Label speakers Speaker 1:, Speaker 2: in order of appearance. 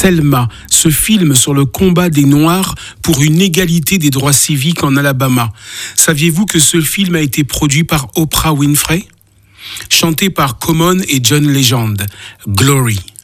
Speaker 1: Selma, ce film sur le combat des Noirs pour une égalité des droits civiques en Alabama. Saviez-vous que ce film a été produit par Oprah Winfrey ? Chanté par Common et John Legend, Glory.